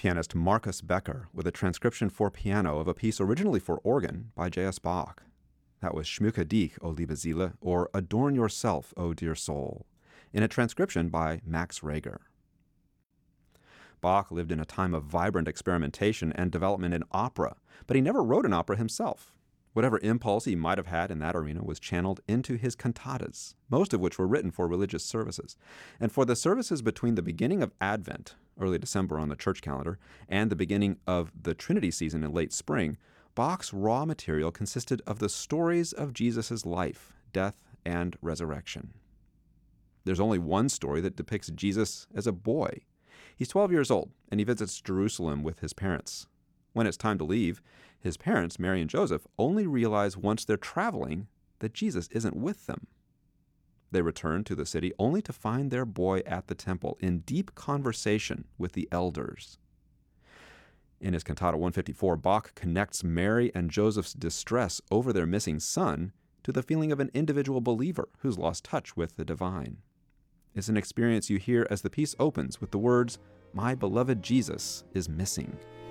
pianist Marcus Becker with a transcription for piano of a piece originally for organ by J.S. Bach. That was Schmücke dich, O liebe Seele, or Adorn Yourself, O Dear Soul, in a transcription by Max Reger. Bach lived in a time of vibrant experimentation and development in opera, but he never wrote an opera himself. Whatever impulse he might have had in that arena was channeled into his cantatas, most of which were written for religious services. And for the services between the beginning of Advent, early December on the church calendar, and the beginning of the Trinity season in late spring, Bach's raw material consisted of the stories of Jesus' life, death, and resurrection. There's only one story that depicts Jesus as a boy. He's 12 years old, and he visits Jerusalem with his parents. When it's time to leave, his parents, Mary and Joseph, only realize once they're traveling that Jesus isn't with them. They return to the city only to find their boy at the temple in deep conversation with the elders. In his Cantata 154, Bach connects Mary and Joseph's distress over their missing son to the feeling of an individual believer who's lost touch with the divine. It's an experience you hear as the piece opens with the words, "My beloved Jesus is missing."